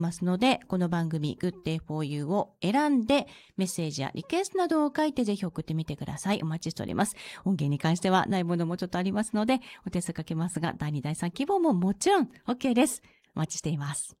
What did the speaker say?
ますので、この番組 Good Day for You を選んでメッセージやリクエストなどを書いてぜひ送ってみてください。お待ちしております。音源に関してはないものもちょっとありますのでお手数かけますが、第2第3希望ももちろん OK です。お待ちしています。